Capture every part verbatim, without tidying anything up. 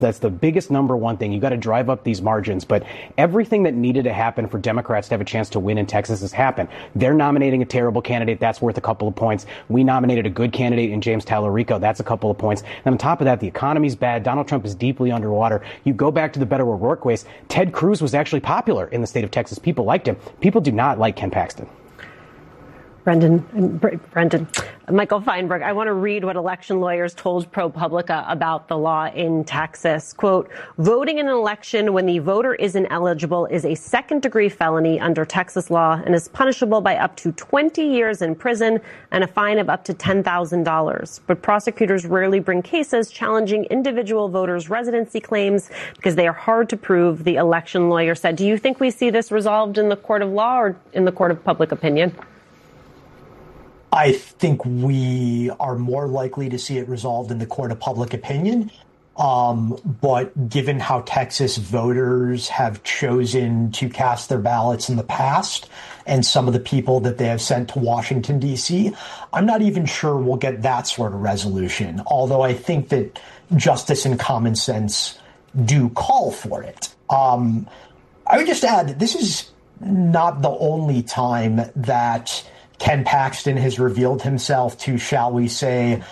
That's the biggest number one thing. You got to drive up these margins. But everything that needed to happen for Democrats to have a chance to win in Texas has happened. They're nominating a terrible candidate. That's worth a couple of points. We nominated a good candidate in James Tallarico. That's a couple of points. And on top of that, the economy's bad. Donald Trump is deeply underwater. You go back to the Beto O'Rourke case. Ted Cruz was actually popular in the state of Texas. People liked him. People do not like Ken Paxton. Brendan, Brendan, Michael Feinberg, I want to read what election lawyers told ProPublica about the law in Texas. Quote, voting in an election when the voter isn't eligible is a second degree felony under Texas law and is punishable by up to twenty years in prison and a fine of up to ten thousand dollars. But prosecutors rarely bring cases challenging individual voters' residency claims because they are hard to prove, the election lawyer said. Do you think we see this resolved in the court of law or in the court of public opinion? I think we are more likely to see it resolved in the court of public opinion. Um, but given how Texas voters have chosen to cast their ballots in the past and some of the people that they have sent to Washington, D C, I'm not even sure we'll get that sort of resolution, although I think that justice and common sense do call for it. Um, I would just add that this is not the only time that Ken Paxton has revealed himself to, shall we say,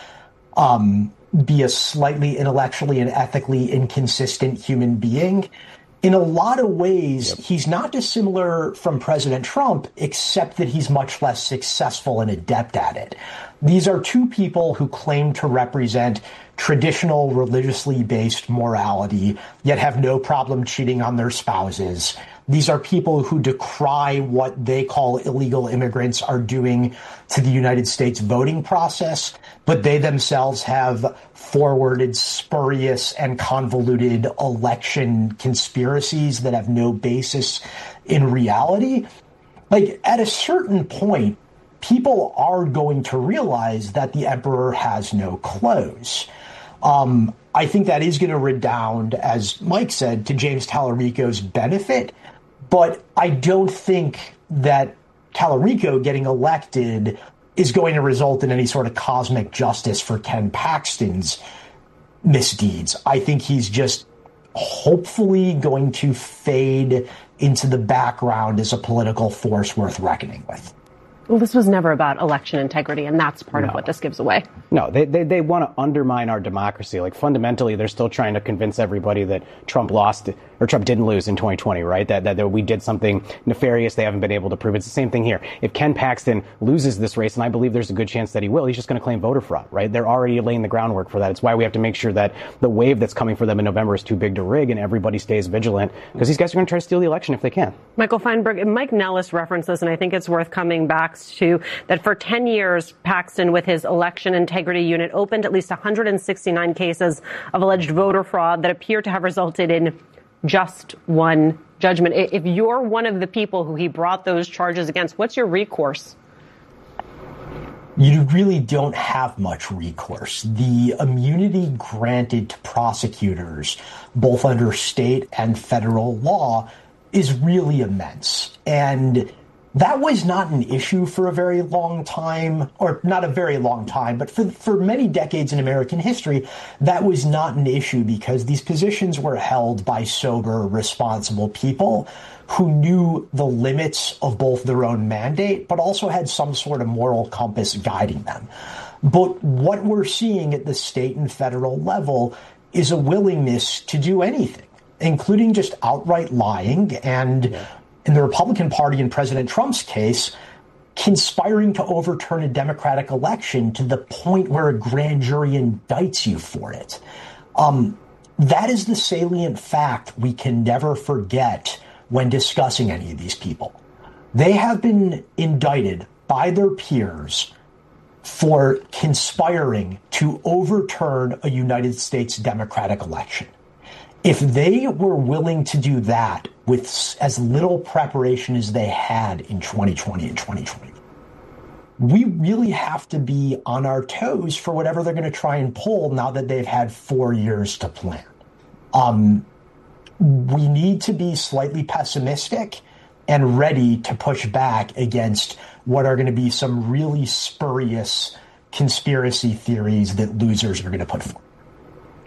um, be a slightly intellectually and ethically inconsistent human being. In a lot of ways, yep. He's not dissimilar from President Trump, except that he's much less successful and adept at it. These are two people who claim to represent traditional religiously based morality, yet have no problem cheating on their spouses. These are people who decry what they call illegal immigrants are doing to the United States voting process, but they themselves have forwarded spurious and convoluted election conspiracies that have no basis in reality. Like, at a certain point, people are going to realize that the emperor has no clothes. Um, I think that is going to redound, as Mike said, to James Tallarico's benefit. But I don't think that Tallarico getting elected is going to result in any sort of cosmic justice for Ken Paxton's misdeeds. I think he's just hopefully going to fade into the background as a political force worth reckoning with. Well, this was never about election integrity, and that's part no. of what this gives away. No, they they, they want to undermine our democracy. Like, fundamentally, they're still trying to convince everybody that Trump lost or Trump didn't lose in twenty twenty, right? That, that that we did something nefarious they haven't been able to prove. It's the same thing here. If Ken Paxton loses this race, and I believe there's a good chance that he will, he's just going to claim voter fraud, right? They're already laying the groundwork for that. It's why we have to make sure that the wave that's coming for them in November is too big to rig, and everybody stays vigilant, because these guys are going to try to steal the election if they can. Michael Feinberg, Mike Nellis referenced this, and I think it's worth coming back to that for ten years, Paxton, with his election integrity unit, opened at least one hundred sixty-nine cases of alleged voter fraud that appear to have resulted in just one judgment. If you're one of the people who he brought those charges against, what's your recourse? You really don't have much recourse. The immunity granted to prosecutors, both under state and federal law, is really immense. And that was not an issue for a very long time, or not a very long time, but for, for many decades in American history, that was not an issue because these positions were held by sober, responsible people who knew the limits of both their own mandate, but also had some sort of moral compass guiding them. But what we're seeing at the state and federal level is a willingness to do anything, including just outright lying and, yeah. in the Republican Party in President Trump's case, conspiring to overturn a Democratic election to the point where a grand jury indicts you for it. Um, that is the salient fact we can never forget when discussing any of these people. They have been indicted by their peers for conspiring to overturn a United States Democratic election. If they were willing to do that with as little preparation as they had in twenty twenty and twenty twenty, we really have to be on our toes for whatever they're going to try and pull now that they've had four years to plan. Um, we need to be slightly pessimistic and ready to push back against what are going to be some really spurious conspiracy theories that losers are going to put forward.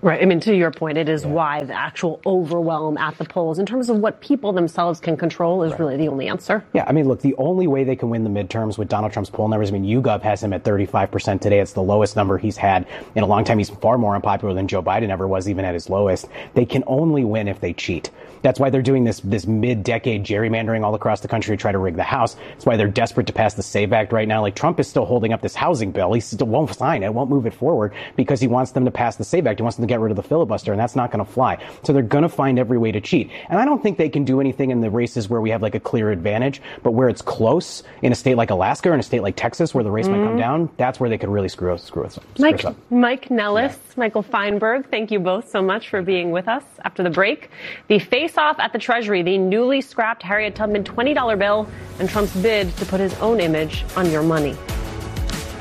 Right. I mean, to your point, it is yeah. why the actual overwhelm at the polls in terms of what people themselves can control is right. really the only answer. Yeah. I mean, look, the only way they can win the midterms with Donald Trump's poll numbers, I mean, YouGov has him at thirty-five percent today. It's the lowest number he's had in a long time. He's far more unpopular than Joe Biden ever was, even at his lowest. They can only win if they cheat. That's why they're doing this this mid-decade gerrymandering all across the country to try to rig the House. That's why they're desperate to pass the SAVE Act right now. Like, Trump is still holding up this housing bill. He still won't sign it, won't move it forward because he wants them to pass the SAVE Act. He wants them to get rid of the filibuster, and that's not going to fly. So they're going to find every way to cheat. And I don't think they can do anything in the races where we have like a clear advantage, but where it's close in a state like Alaska or in a state like Texas where the race mm-hmm. might come down, that's where they could really screw us, screw us up. Screw Mike, us up. Mike Nellis, yeah. Michael Feinberg, thank you both so much for being with us. After the break, the face-off at the Treasury, the newly scrapped Harriet Tubman twenty dollar bill, and Trump's bid to put his own image on your money.